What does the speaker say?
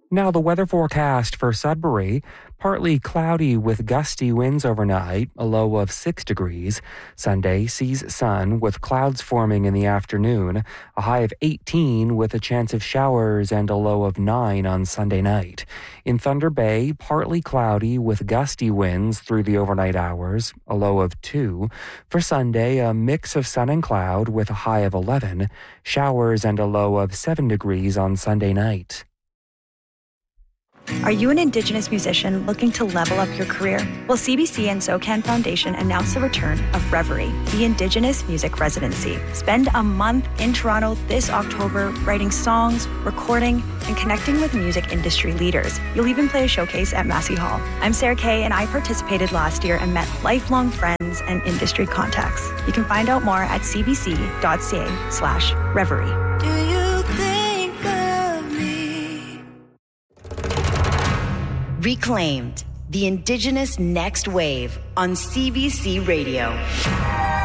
Now, the weather forecast for Sudbury: partly cloudy with gusty winds overnight, a low of 6 degrees. Sunday sees sun with clouds forming in the afternoon, a high of 18 with a chance of showers and a low of 9 on Sunday night. In Thunder Bay, partly cloudy with gusty winds through the overnight hours, a low of 2. For Sunday, a mix of sun and cloud with a high of 11, showers and a low of 7 degrees on Sunday night. Are you an Indigenous musician looking to level up your career? Well, CBC and SOCAN Foundation announced the return of Reverie, the Indigenous Music Residency. Spend a month in Toronto this October writing songs, recording, and connecting with music industry leaders. You'll even play a showcase at Massey Hall. I'm Sarah Kay, and I participated last year and met lifelong friends and industry contacts. You can find out more at cbc.ca/reverie. Do you think of me? Reclaimed, the Indigenous Next Wave on CBC Radio.